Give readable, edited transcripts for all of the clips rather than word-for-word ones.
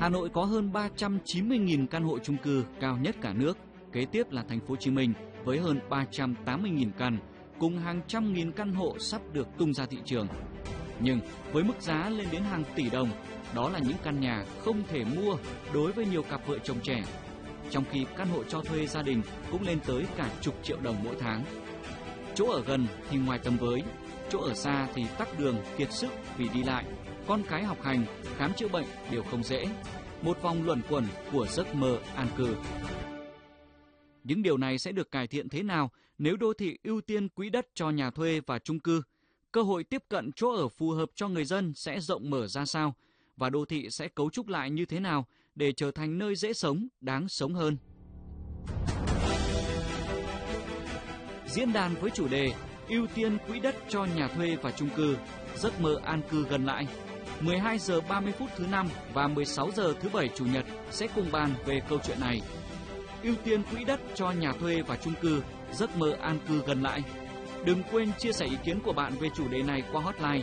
Hà Nội có hơn 390.000 căn hộ chung cư cao nhất cả nước, kế tiếp là thành phố Hồ Chí Minh với hơn 380.000 căn, cùng hàng trăm nghìn căn hộ sắp được tung ra thị trường. Nhưng với mức giá lên đến hàng tỷ đồng, đó là những căn nhà không thể mua đối với nhiều cặp vợ chồng trẻ, trong khi căn hộ cho thuê gia đình cũng lên tới cả chục triệu đồng mỗi tháng. Chỗ ở gần thì ngoài tầm với, chỗ ở xa thì tắc đường kiệt sức vì đi lại, con cái học hành, khám chữa bệnh đều không dễ. Một vòng luẩn quẩn của giấc mơ an cư. Những điều này sẽ được cải thiện thế nào nếu đô thị ưu tiên quỹ đất cho nhà thuê và chung cư? Cơ hội tiếp cận chỗ ở phù hợp cho người dân sẽ rộng mở ra sao? Và đô thị sẽ cấu trúc lại như thế nào để trở thành nơi dễ sống, đáng sống hơn? Diễn đàn với chủ đề ưu tiên quỹ đất cho nhà thuê và chung cư, giấc mơ an cư gần lại. 12 giờ 30 phút thứ Năm và 16 giờ thứ Bảy Chủ nhật sẽ cùng bàn về câu chuyện này. Ưu tiên quỹ đất cho nhà thuê và chung cư, giấc mơ an cư gần lại. Đừng quên chia sẻ ý kiến của bạn về chủ đề này qua hotline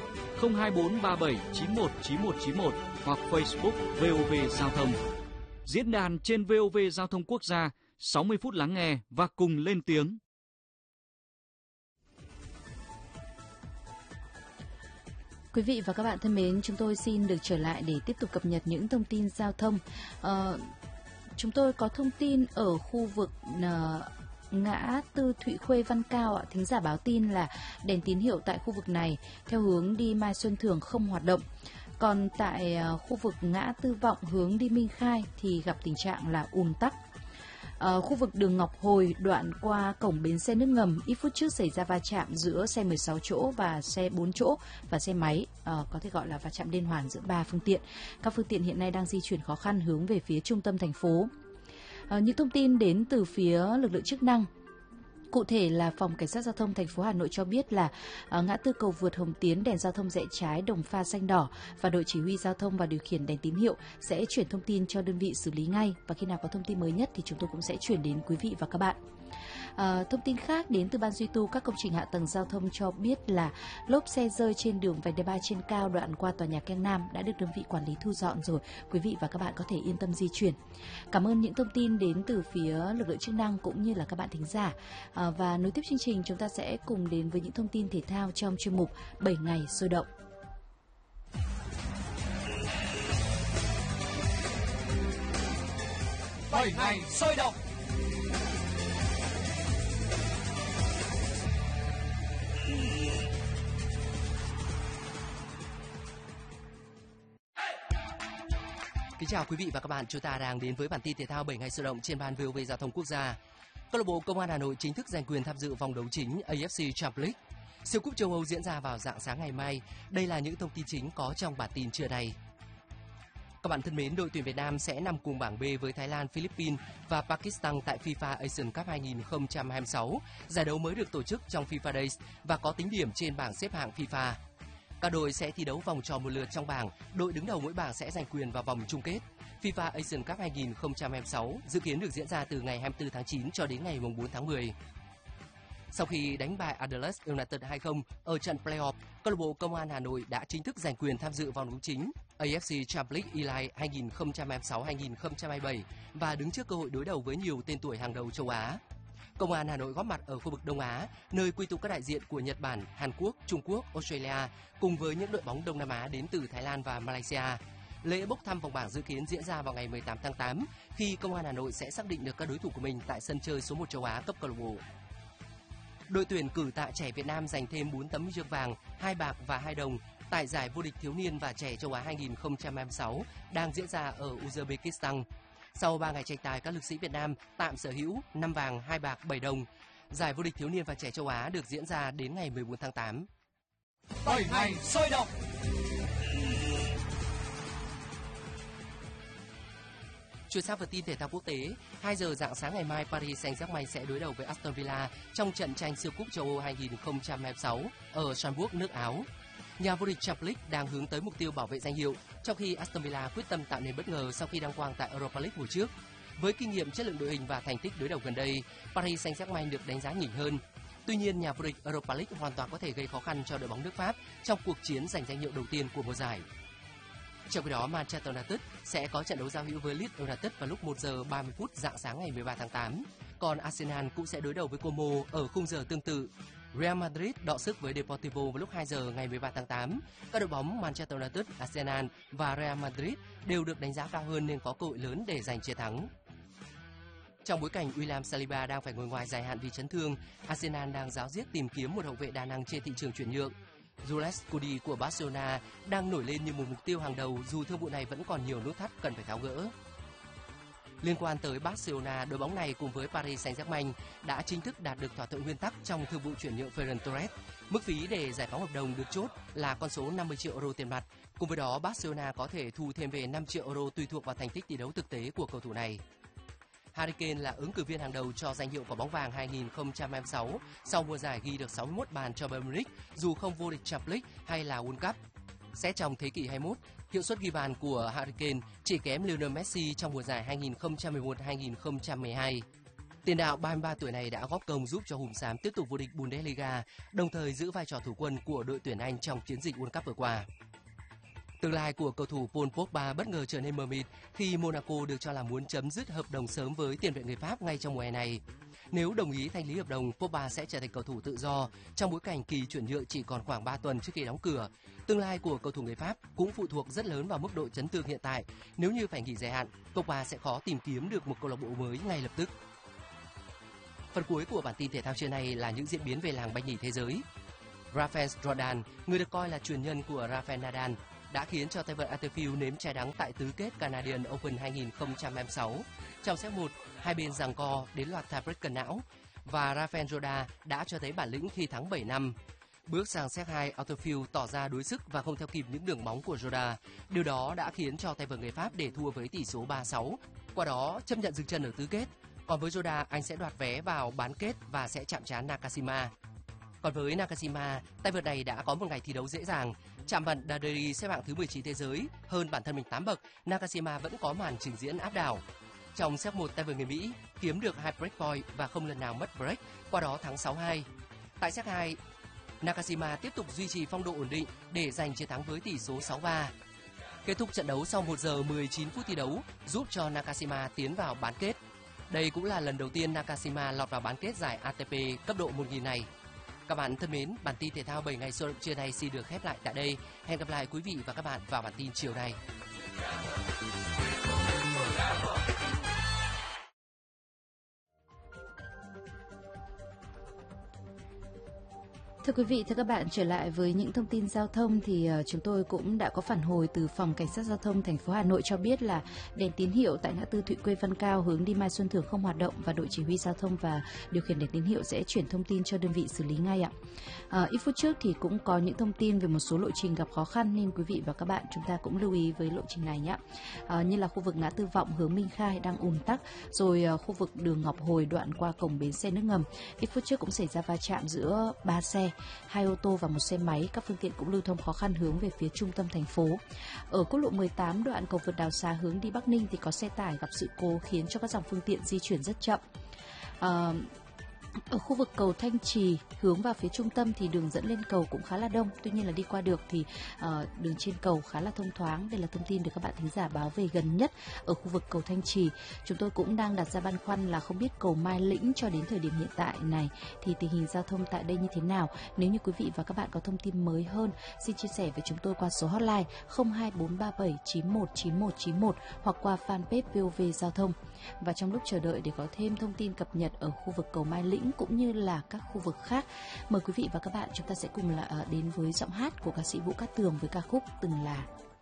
02437919191 hoặc Facebook VOV Giao thông. Diễn đàn trên VOV Giao thông Quốc gia, 60 phút lắng nghe và cùng lên tiếng. Quý vị và các bạn thân mến, chúng tôi xin được trở lại để tiếp tục cập nhật những thông tin giao thông. Chúng tôi có thông tin ở khu vực ngã tư Thụy Khuê Văn Cao. Thính giả báo tin là đèn tín hiệu tại khu vực này theo hướng đi Mai Xuân Thường không hoạt động. Còn tại khu vực ngã tư Vọng hướng đi Minh Khai thì gặp tình trạng là ùn tắc. Khu vực đường Ngọc Hồi đoạn qua cổng bến xe nước ngầm, ít phút trước xảy ra va chạm giữa xe 16 chỗ và xe 4 chỗ và xe máy, có thể gọi là va chạm liên hoàn giữa 3 phương tiện. Các phương tiện hiện nay đang di chuyển khó khăn hướng về phía trung tâm thành phố. Những thông tin đến từ phía lực lượng chức năng. Cụ thể là Phòng Cảnh sát Giao thông thành phố Hà Nội cho biết là ngã tư cầu vượt Hồng Tiến đèn giao thông rẽ trái đồng pha xanh đỏ và đội chỉ huy giao thông và điều khiển đèn tín hiệu sẽ chuyển thông tin cho đơn vị xử lý ngay, và khi nào có thông tin mới nhất thì chúng tôi cũng sẽ chuyển đến quý vị và các bạn. Thông tin khác đến từ Ban duy tu các công trình hạ tầng giao thông cho biết là lốp xe rơi trên đường vành đai 3 trên cao đoạn qua tòa nhà Keng Nam đã được đơn vị quản lý thu dọn rồi. Quý vị và các bạn có thể yên tâm di chuyển. Cảm ơn những thông tin đến từ phía lực lượng chức năng cũng như là các bạn thính giả. Và nối tiếp chương trình, chúng ta sẽ cùng đến với những thông tin thể thao trong chuyên mục 7 ngày sôi động. Bảy ngày sôi động. Kính chào quý vị và các bạn, chúng ta đang đến với bản tin thể thao 7 ngày sôi động trên ban VOV Giao thông Quốc gia. Câu lạc bộ Công an Hà Nội chính thức giành quyền tham dự vòng đấu chính AFC Champions League. Siêu cúp châu Âu diễn ra vào rạng sáng ngày mai. Đây là những thông tin chính có trong bản tin trưa nay. Các bạn thân mến, đội tuyển Việt Nam sẽ nằm cùng bảng B với Thái Lan, Philippines và Pakistan tại FIFA Asian Cup 2026. Giải đấu mới được tổ chức trong FIFA Days và có tính điểm trên bảng xếp hạng FIFA. Các đội sẽ thi đấu vòng tròn một lượt trong bảng, đội đứng đầu mỗi bảng sẽ giành quyền vào vòng chung kết. FIFA Asian Cup 2026 dự kiến được diễn ra từ ngày 24 tháng 9 cho đến ngày 4 tháng 10. Sau khi đánh bại Adelaide United 2-0 ở trận playoff, câu lạc bộ Công an Hà Nội đã chính thức giành quyền tham dự vòng đấu chính AFC Champions League Elite 2026-2027 và đứng trước cơ hội đối đầu với nhiều tên tuổi hàng đầu châu Á. Công an Hà Nội góp mặt ở khu vực Đông Á, nơi quy tụ các đại diện của Nhật Bản, Hàn Quốc, Trung Quốc, Australia cùng với những đội bóng Đông Nam Á đến từ Thái Lan và Malaysia. Lễ bốc thăm vòng bảng dự kiến diễn ra vào ngày 18 tháng 8 khi Công an Hà Nội sẽ xác định được các đối thủ của mình tại sân chơi số 1 châu Á cấp câu lạc bộ. Đội tuyển cử tạ trẻ Việt Nam giành thêm 4 tấm huy chương vàng, 2 bạc và 2 đồng tại giải vô địch thiếu niên và trẻ châu Á 2026 đang diễn ra ở Uzbekistan. Sau 3 ngày tranh tài, các lực sĩ Việt Nam tạm sở hữu 5 vàng, 2 bạc, 7 đồng. Giải vô địch thiếu niên và trẻ châu Á được diễn ra đến ngày 14 tháng 8. 7 ngày sôi động. Chuyển sang phần tin thể thao quốc tế, 2 giờ rạng sáng ngày mai Paris Saint-Germain sẽ đối đầu với Aston Villa trong trận tranh siêu cúp châu Âu 2026 ở Strasbourg, nước Áo. Nhà vô địch Champions League đang hướng tới mục tiêu bảo vệ danh hiệu, trong khi Aston Villa quyết tâm tạo nên bất ngờ sau khi đăng quang tại Europa League mùa trước. Với kinh nghiệm, chất lượng đội hình và thành tích đối đầu gần đây, Paris Saint-Germain được đánh giá nhỉnh hơn. Tuy nhiên, nhà vô địch Europa League hoàn toàn có thể gây khó khăn cho đội bóng nước Pháp trong cuộc chiến giành danh hiệu đầu tiên của mùa giải. Trong khi đó, Manchester United sẽ có trận đấu giao hữu với Leeds United vào lúc 1 giờ 30 phút rạng sáng ngày 13 tháng 8. Còn Arsenal cũng sẽ đối đầu với Como ở khung giờ tương tự. Real Madrid đọ sức với Deportivo vào lúc 2 giờ ngày 13 tháng 8. Các đội bóng Manchester United, Arsenal và Real Madrid đều được đánh giá cao hơn nên có cơ hội lớn để giành chiến thắng. Trong bối cảnh William Saliba đang phải ngồi ngoài dài hạn vì chấn thương, Arsenal đang ráo riết tìm kiếm một hậu vệ đa năng trên thị trường chuyển nhượng. Jules Koundé của Barcelona đang nổi lên như một mục tiêu hàng đầu dù thương vụ này vẫn còn nhiều nút thắt cần phải tháo gỡ. Liên quan tới Barcelona, đội bóng này cùng với Paris Saint-Germain đã chính thức đạt được thỏa thuận nguyên tắc trong thương vụ chuyển nhượng Ferran Torres. Mức phí để giải phóng hợp đồng được chốt là con số 50 triệu euro tiền mặt. Cùng với đó, Barcelona có thể thu thêm về 5 triệu euro tùy thuộc vào thành tích thi đấu thực tế của cầu thủ này. Harry Kane là ứng cử viên hàng đầu cho danh hiệu quả bóng vàng 2026 sau mùa giải ghi được 61 bàn cho Bayern Munich dù không vô địch Champions League hay là World Cup. Xét trong thế kỷ 21, hiệu suất ghi bàn của Harry Kane chỉ kém Lionel Messi trong mùa giải 2011-2012. Tiền đạo 33 tuổi này đã góp công giúp cho Hùm Xám tiếp tục vô địch Bundesliga, đồng thời giữ vai trò thủ quân của đội tuyển Anh trong chiến dịch World Cup vừa qua. Tương lai của cầu thủ Paul Pogba bất ngờ trở nên mờ mịt khi Monaco được cho là muốn chấm dứt hợp đồng sớm với tiền vệ người Pháp ngay trong mùa hè này. Nếu đồng ý thanh lý hợp đồng, Pogba sẽ trở thành cầu thủ tự do trong bối cảnh kỳ chuyển nhượng chỉ còn khoảng 3 tuần trước khi đóng cửa. Tương lai của cầu thủ người Pháp cũng phụ thuộc rất lớn vào mức độ chấn thương hiện tại. Nếu như phải nghỉ dài hạn, Pogba sẽ khó tìm kiếm được một câu lạc bộ mới ngay lập tức. Phần cuối của bản tin thể thao trưa nay là những diễn biến về làng banh nhì thế giới. Rafael Nadal, người được coi là truyền nhân của Rafael Nadal, đã khiến cho tay vợt Arthur nếm trái đắng tại tứ kết Canadian Open 2026. Trong set 1, hai bên giằng co đến loạt tiebreak cân não và Rafael Nadal đã cho thấy bản lĩnh khi thắng 7-5. Bước sang set 2, Arthur tỏ ra đuối sức và không theo kịp những đường bóng của Nadal. Điều đó đã khiến cho tay vợt người Pháp để thua với tỷ số 3-6. Qua đó chấp nhận dừng chân ở tứ kết. Còn với Nadal, anh sẽ đoạt vé vào bán kết và sẽ chạm trán Nakashima. Còn với Nakashima, tay vợt này đã có một ngày thi đấu dễ dàng. Chạm mặt Daderi xếp hạng thứ 19 thế giới, hơn bản thân mình 8 bậc, Nakashima vẫn có màn trình diễn áp đảo. Trong set 1, tay vợt người Mỹ kiếm được 2 break point và không lần nào mất break, qua đó thắng 6-2. Tại set 2, Nakashima tiếp tục duy trì phong độ ổn định để giành chiến thắng với tỷ số 6-3. Kết thúc trận đấu sau 1 giờ 19 phút thi đấu, giúp cho Nakashima tiến vào bán kết. Đây cũng là lần đầu tiên Nakashima lọt vào bán kết giải ATP cấp độ 1000 này. Các bạn thân mến, bản tin thể thao 7 ngày sôi động trưa nay xin được khép lại tại đây. Hẹn gặp lại quý vị và các bạn vào bản tin chiều nay. Thưa quý vị, thưa các bạn, trở lại với những thông tin giao thông thì chúng tôi cũng đã có phản hồi từ Phòng Cảnh sát Giao thông thành phố Hà Nội cho biết là đèn tín hiệu tại ngã tư Thụy Khuê Văn Cao hướng đi Mai Xuân Thưởng không hoạt động và đội chỉ huy giao thông và điều khiển đèn tín hiệu sẽ chuyển thông tin cho đơn vị xử lý ngay ạ. Ít phút trước thì cũng có những thông tin về một số lộ trình gặp khó khăn nên quý vị và các bạn chúng ta cũng lưu ý với lộ trình này nhé. Như là khu vực ngã tư Vọng hướng Minh Khai đang ùn tắc, rồi khu vực đường Ngọc Hồi đoạn qua cổng bến xe nước ngầm. Ít phút trước cũng xảy ra va chạm giữa 3 xe, 2 ô tô và 1 xe máy, các phương tiện cũng lưu thông khó khăn hướng về phía trung tâm thành phố. Ở quốc lộ 18 đoạn cầu vượt Đào Xá hướng đi Bắc Ninh thì có xe tải gặp sự cố khiến cho các dòng phương tiện di chuyển rất chậm. Ở khu vực cầu Thanh Trì hướng vào phía trung tâm thì đường dẫn lên cầu cũng khá là đông, tuy nhiên là đi qua được thì đường trên cầu khá là thông thoáng. Đây là thông tin được các bạn thính giả báo về gần nhất ở khu vực cầu Thanh Trì. Chúng tôi cũng đang đặt ra băn khoăn là không biết cầu Mai Lĩnh cho đến thời điểm hiện tại này thì tình hình giao thông tại đây như thế nào. Nếu như quý vị và các bạn có thông tin mới hơn, xin chia sẻ với chúng tôi qua số hotline 02437919191 hoặc qua fanpage VOV Giao thông. Và trong lúc chờ đợi để có thêm thông tin cập nhật ở khu vực cầu Mai Lĩnh cũng như là các khu vực khác, mời quý vị và các bạn chúng ta sẽ cùng đến với giọng hát của ca sĩ Vũ Cát Tường với ca khúc Từng Là.